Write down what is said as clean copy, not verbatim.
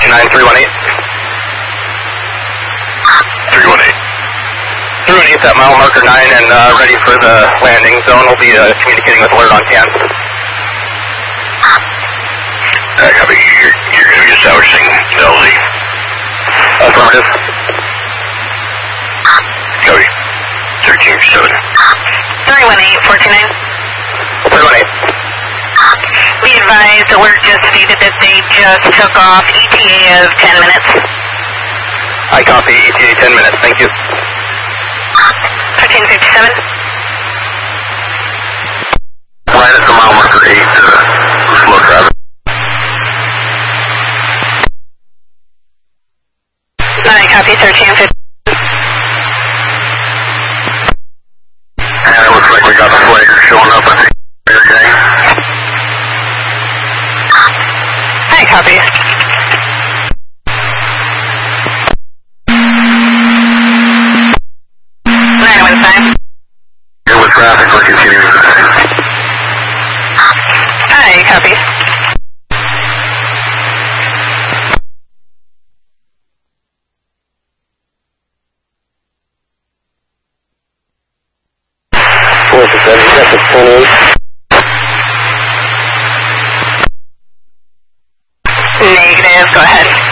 318. 318. 318 at mile marker 9 and ready for the landing zone. We'll be communicating with alert on CAN. Copy. You're going to be establishing LZ. Affirmative. Copy. 13-7. 318, 429. 318. We advised alert just stated that they just took off ETA of 10 minutes. I copy ETA 10 minutes. Thank you. 1357. Line at the mile marker 8, slow traffic. I copy 1350. And it looks like we got the flagger showing up at the air gang. I copy. Here with traffic, we're continuing to say. I copy. Negative, go ahead.